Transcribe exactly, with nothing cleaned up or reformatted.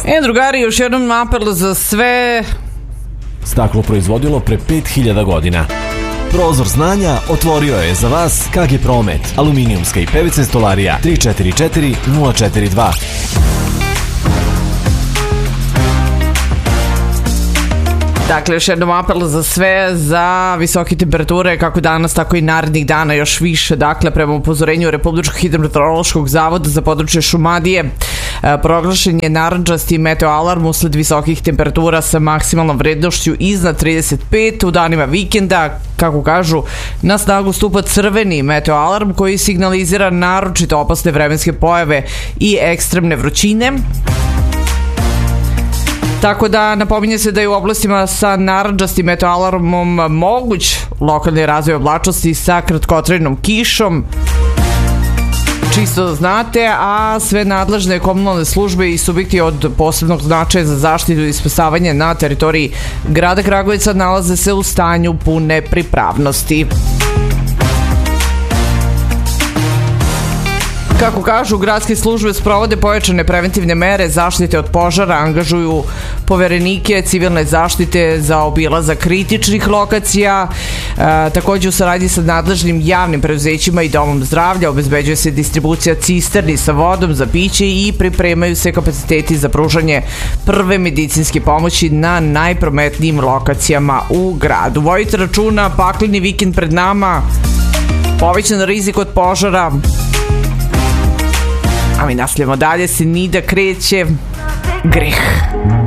E, drugari, još jednom apel za sve. Staklo proizvodilo pre pet hiljada godina. Prozor znanja otvorio je za vas K G Promet, aluminijumska i P V C stolarija tri četiri četiri nula četiri dva. Dakle, još jednom apel za sve, za visoke temperature, kako danas, tako i narednih dana još više. Dakle, prema upozorenju Republičkog hidrometeorološkog zavoda za područje Šumadije, proglašen je narandžasti meteo alarm usled visokih temperatura sa maksimalnom vrednošću iznad trideset pet. U danima vikenda, kako kažu, na snagu stupa crveni meteo alarm koji signalizira naročito opasne vremenske pojave i ekstremne vrućine. Tako da napominje se da je u oblastima sa narandžastim meteo alarmom moguć lokalni razvoj oblačnosti sa kratkotrajnom kišom. Čisto da znate, a sve nadležne komunalne službe i subjekti od posebnog značaja za zaštitu i spasavanje na teritoriji grada Kragujevca nalaze se u stanju pune pripravnosti. Kako kažu, gradske službe sprovode pojačane preventivne mere zaštite od požara, angažuju poverenike civilne zaštite za obilazak kritičnih lokacija. E, takođe u saradnji sa nadležnim javnim preduzećima i domom zdravlja obezbeđuje se distribucija cisterni sa vodom za piće i pripremaju se kapaciteti za pružanje prve medicinske pomoći na najprometnijim lokacijama u gradu. Vojite računa, pakleni vikend pred nama, povećan rizik od požara. A mi nastavljamo dalje, se ni da kreće greh.